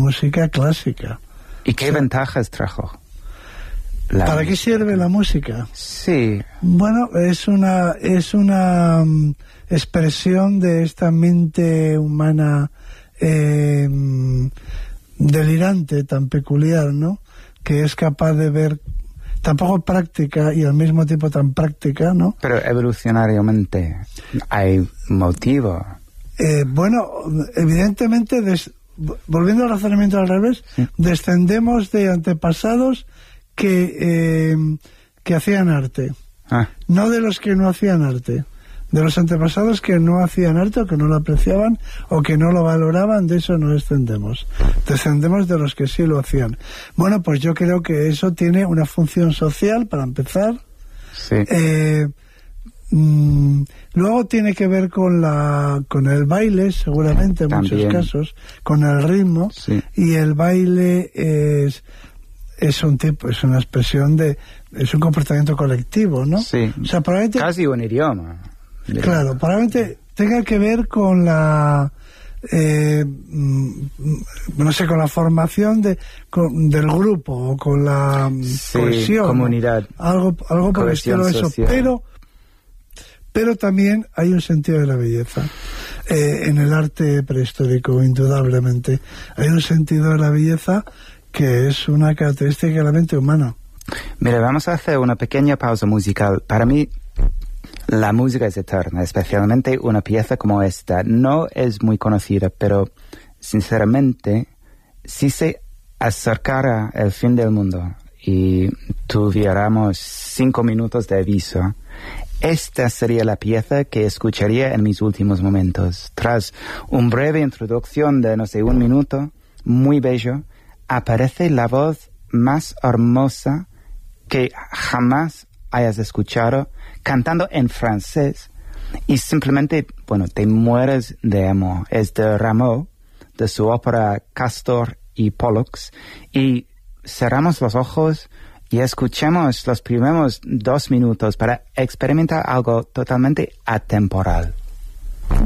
música clásica. ¿Y qué ventajas trajo? ¿Para qué sirve la música? Sí. Bueno, es una expresión de esta mente humana delirante, tan peculiar, ¿no? Que es capaz de ver tan poco práctica y al mismo tiempo tan práctica, ¿no? Pero evolucionariamente hay motivo. Bueno, evidentemente, volviendo al razonamiento al revés, sí, descendemos de antepasados que hacían arte, no de los que no hacían arte, de los antepasados que no hacían arte o que no lo apreciaban o que no lo valoraban. De eso no descendemos de los que sí lo hacían. Bueno, pues yo creo que eso tiene una función social, para empezar. Sí. Luego tiene que ver con el baile, seguramente, en muchos casos, con el ritmo. Sí. Y el baile es una expresión es un comportamiento colectivo, ¿no? Sí. O sea, probablemente, casi un idioma. Claro, probablemente tenga que ver con la no sé, con la formación del grupo, o con la cohesión, comunidad, algo por el estilo de eso. Pero también hay un sentido de la belleza en el arte prehistórico, indudablemente. Hay un sentido de la belleza que es una característica de la mente humana. Mira, vamos a hacer una pequeña pausa musical. Para mí, la música es eterna, especialmente una pieza como esta. No es muy conocida, pero sinceramente, si se acercara el fin del mundo y tuviéramos 5 minutos de aviso, esta sería la pieza que escucharía en mis últimos momentos. Tras una breve introducción de, 1 minuto, muy bello, aparece la voz más hermosa que jamás hayas escuchado, cantando en francés, y simplemente, te mueres de amor. Es de Rameau, de su ópera Castor y Pollux, y cerramos los ojos y escuchemos los primeros 2 minutos para experimentar algo totalmente atemporal.